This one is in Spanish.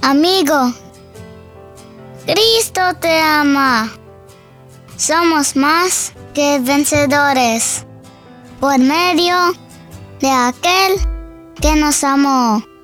Amigo, Cristo te ama. Somos más que vencedores por medio de aquel que nos amó.